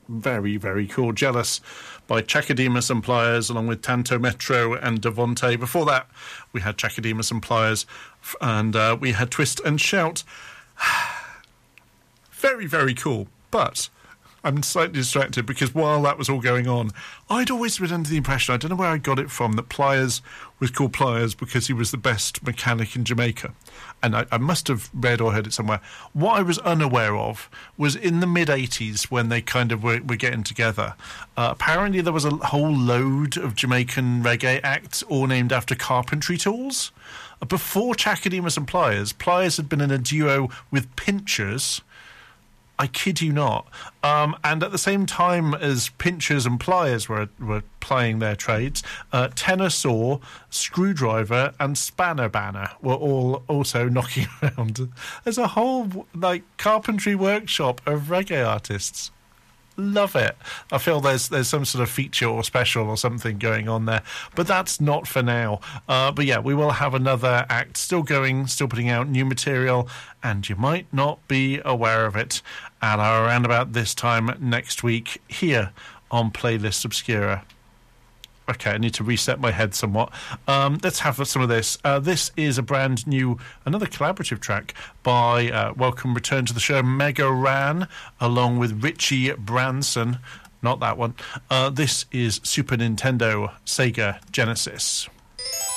Very, very cool. Jealous by Chakademus and Pliers, along with Tanto Metro and Devonte. Before that, we had Chakademus and Pliers, and we had Twist and Shout. Very, very cool. But I'm slightly distracted because while that was all going on, I'd always been under the impression, I don't know where I got it from, that Pliers was called Pliers because he was the best mechanic in Jamaica. And I must have read or heard it somewhere. What I was unaware of was in the mid-'80s when they kind of were getting together, apparently there was a whole load of Jamaican reggae acts all named after carpentry tools. Before Chakademus and Pliers, Pliers had been in a duo with Pinchers. I kid you not. And at the same time as Pinchers and Pliers were plying their trades, Tenor Saw, Screwdriver and Spanner Banner were all also knocking around. There's a whole carpentry workshop of reggae artists. Love it. I feel there's some sort of feature or special or something going on there, but that's not for now. But yeah, we will have another act still going, still putting out new material, and you might not be aware of it at around about this time next week here on Playlist Obscura. Okay, I need to reset my head somewhat. Let's have some of this. This is a brand new, another collaborative track by welcome return to the show, Mega Ran, along with Richie Branson. Not that one. This is Super Nintendo Sega Genesis.